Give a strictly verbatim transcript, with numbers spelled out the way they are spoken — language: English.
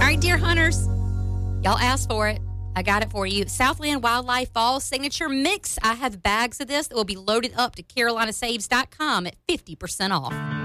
right, deer hunters. Y'all asked for it. I got it for you. Southland Wildlife Fall Signature Mix. I have bags of this that will be loaded up to carolina saves dot com at fifty percent off.